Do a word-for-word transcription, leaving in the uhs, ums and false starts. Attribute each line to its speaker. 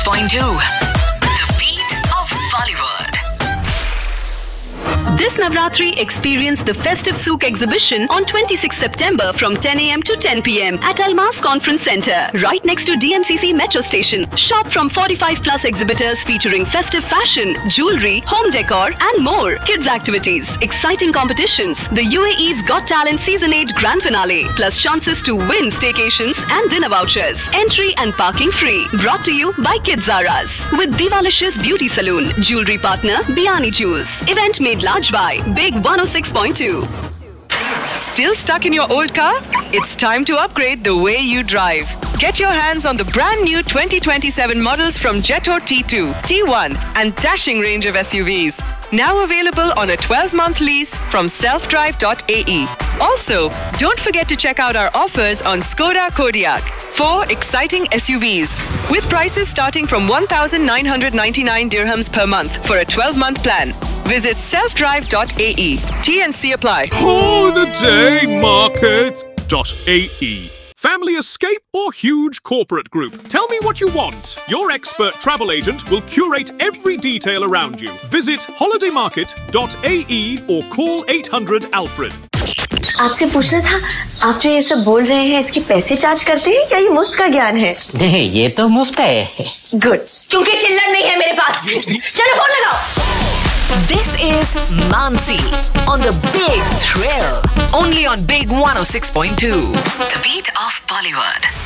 Speaker 1: point two. The beat of Bollywood. This Navratri, experience the Festive Souk exhibition on twenty-sixth September from ten a m to ten p m at Almas Conference Centre, right next to D M C C Metro Station. Shop from forty-five plus exhibitors featuring festive fashion, jewellery, home decor and more. Kids activities, exciting competitions, the U A E's Got Talent Season eight Grand Finale, plus chances to win staycations and dinner vouchers. Entry and parking free. Brought to you by Kidzaras. With Divalicious Beauty Saloon, jewellery partner Biani Jewels. Event made large by Big one oh six point two.
Speaker 2: Still stuck in your old car? It's time to upgrade the way you drive. Get your hands on the brand new twenty twenty-seven models from Jetor T two, T one and dashing range of S U Vs. Now available on a twelve month lease from self drive dot a e. Also, don't forget to check out our offers on Skoda Kodiaq. Four exciting S U Vs with prices starting from one thousand nine hundred ninety-nine dirhams per month for a twelve month plan. Visit self drive dot a e. T and C apply.
Speaker 3: holiday market dot a e. Family escape or huge corporate group? Tell me what you want. Your expert travel agent will curate every detail around you. Visit holiday market dot a e or call eight hundred Alfred.
Speaker 4: आपसे पूछना था, आप जो ये सब बोल रहे हैं इसके पैसे चार्ज करते हैं या ये मुफ्त का ज्ञान है?
Speaker 5: नहीं, ये तो मुफ्त है।
Speaker 4: गुड, क्योंकि चिल्लर नहीं है मेरे पास। चलो फोन लगाओ।
Speaker 1: This is Mansi on the Big Thrill. Only on Big one oh six point two. The beat of Bollywood.